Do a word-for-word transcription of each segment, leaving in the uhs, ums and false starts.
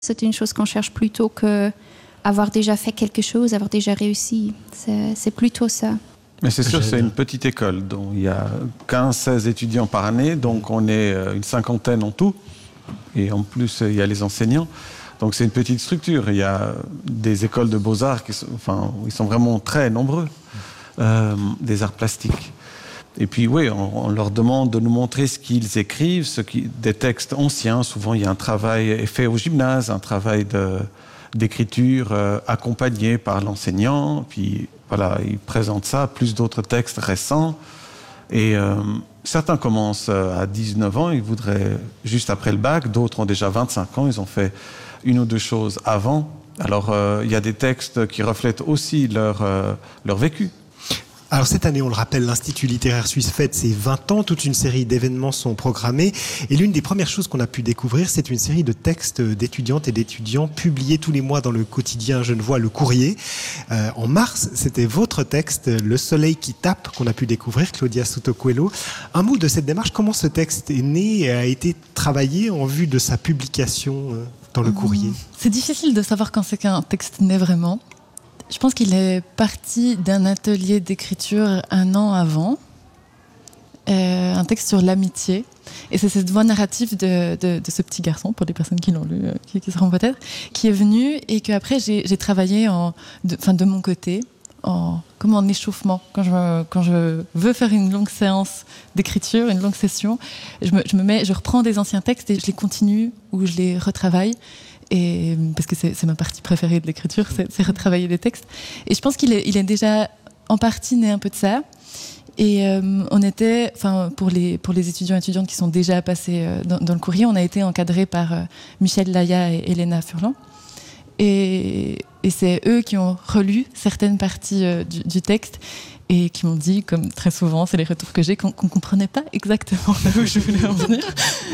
C'est une chose qu'on cherche plutôt qu'avoir déjà fait quelque chose, avoir déjà réussi. C'est, c'est plutôt ça. Mais c'est sûr, c'est une petite école. Donc il y a quinze seize étudiants par année, donc on est une cinquantaine en tout. Et en plus, il y a les enseignants. Donc c'est une petite structure. Il y a des écoles de beaux-arts qui sont, enfin, ils sont vraiment très nombreux, euh, des arts plastiques. Et puis oui, on, on leur demande de nous montrer ce qu'ils écrivent, ce qui, des textes anciens. Souvent, il y a un travail fait au gymnase, un travail de, d'écriture euh, accompagné par l'enseignant. Puis voilà, ils présentent ça, plus d'autres textes récents. Et euh, certains commencent à dix-neuf ans, ils voudraient juste après le bac. D'autres ont déjà vingt-cinq ans, ils ont fait une ou deux choses avant. Alors, euh, il y a des textes qui reflètent aussi leur, euh, leur vécu. Alors cette année, on le rappelle, l'Institut littéraire suisse fête ses vingt ans. Toute une série d'événements sont programmés. Et l'une des premières choses qu'on a pu découvrir, c'est une série de textes d'étudiantes et d'étudiants publiés tous les mois dans le quotidien Genevois Le Courrier. Euh, en mars, c'était votre texte, Le soleil qui tape, qu'on a pu découvrir, Claudia Souto-Coelho. Un mot de cette démarche, comment ce texte est né et a été travaillé en vue de sa publication dans Le Courrier ? C'est difficile de savoir quand c'est qu'un texte naît vraiment. Je pense qu'il est parti d'un atelier d'écriture un an avant, euh, un texte sur l'amitié. Et c'est cette voix narrative de, de, de ce petit garçon, pour les personnes qui l'ont lu, euh, qui, qui sauront peut-être, qui est venu et qu'après j'ai, j'ai travaillé en, de, enfin de mon côté, en, comme en échauffement. Quand je, quand je veux faire une longue séance d'écriture, une longue session, je me, je me mets, je reprends des anciens textes et je les continue ou je les retravaille. Et, parce que c'est, c'est ma partie préférée de l'écriture, c'est, c'est retravailler des textes. Et je pense qu'il est, il est déjà en partie né un peu de ça. Et euh, on était, enfin pour les pour les étudiants et étudiantes qui sont déjà passés euh, dans, dans le courrier, on a été encadrés par euh, Michel Laya et Elena Furlan. Et, et c'est eux qui ont relu certaines parties euh, du, du texte et qui m'ont dit, comme très souvent, c'est les retours que j'ai, qu'on ne comprenait pas exactement là où je voulais en venir.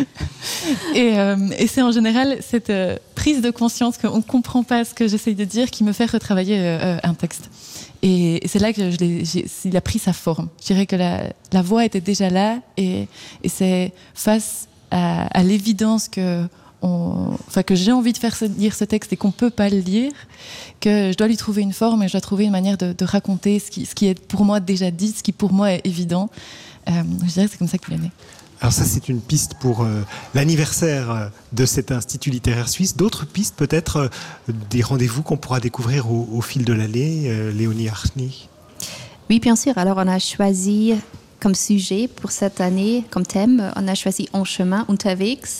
Et, euh, et c'est en général cette euh, prise de conscience qu'on ne comprend pas ce que j'essaye de dire qui me fait retravailler euh, un texte. Et, et c'est là que je l'ai, j'ai, il a pris sa forme. Je dirais que la, la voix était déjà là et, et c'est face à, à l'évidence que On, enfin, que j'ai envie de faire lire ce texte et qu'on ne peut pas le lire, que je dois lui trouver une forme et je dois trouver une manière de, de raconter ce qui, ce qui est pour moi déjà dit, ce qui pour moi est évident. Euh, je dirais que c'est comme ça qu'il est né. Alors ça, c'est une piste pour euh, l'anniversaire de cet Institut littéraire suisse. D'autres pistes, peut-être euh, des rendez-vous qu'on pourra découvrir au, au fil de l'année, euh, Léonie Archny. Oui, bien sûr. Alors, on a choisi comme sujet pour cette année, comme thème, on a choisi En chemin, unterwegs,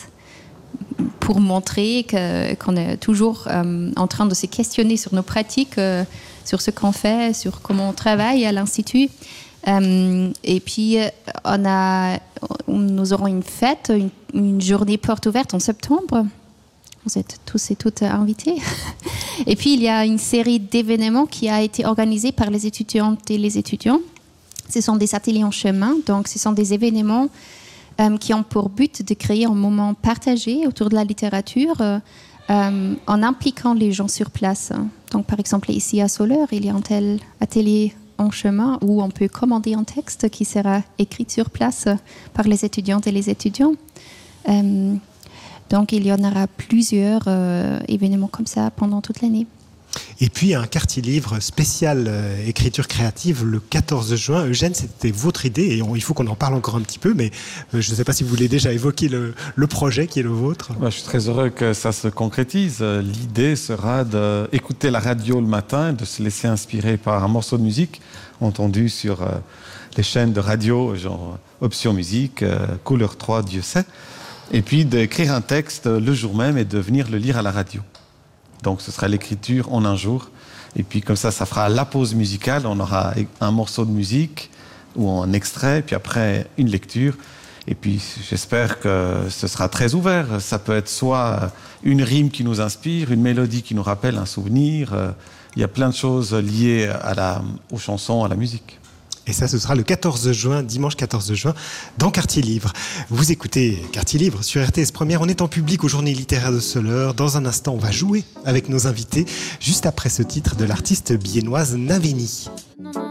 pour montrer que, qu'on est toujours euh, en train de se questionner sur nos pratiques, euh, sur ce qu'on fait, sur comment on travaille à l'Institut. Euh, et puis, on a, nous aurons une fête, une, une journée porte ouverte en septembre. Vous êtes tous et toutes invités. Et puis, il y a une série d'événements qui a été organisée par les étudiantes et les étudiants. Ce sont des ateliers en chemin, donc ce sont des événements Euh, qui ont pour but de créer un moment partagé autour de la littérature euh, euh, en impliquant les gens sur place. Donc, par exemple, ici à Soleure, il y a un tel atelier en chemin où on peut commander un texte qui sera écrit sur place par les étudiantes et les étudiants. Euh, donc, il y en aura plusieurs euh, événements comme ça pendant toute l'année. Et puis un quartier livre spécial euh, écriture créative le quatorze juin. Eugène, c'était votre idée et on, il faut qu'on en parle encore un petit peu, mais euh, je ne sais pas si vous voulez déjà évoquer le, le projet qui est le vôtre. Ouais, je suis très heureux que ça se concrétise. L'idée sera d'écouter la radio le matin, de se laisser inspirer par un morceau de musique entendu sur euh, les chaînes de radio, genre Option Musique, euh, Couleur trois, Dieu sait, et puis d'écrire un texte le jour même et de venir le lire à la radio. Donc ce sera l'écriture en un jour. Et puis comme ça, ça fera la pause musicale. On aura un morceau de musique ou un extrait, puis après une lecture. Et puis j'espère que ce sera très ouvert. Ça peut être soit une rime qui nous inspire, une mélodie qui nous rappelle un souvenir. Il y a plein de choses liées à la, aux chansons, à la musique. Et ça, ce sera le quatorze juin, dimanche quatorze juin, dans Quartier Livre. Vous écoutez Quartier Livre sur R T S Première. On est en public aux Journées littéraires de Soleure. Dans un instant, on va jouer avec nos invités, juste après ce titre de l'artiste biennoise Naveni.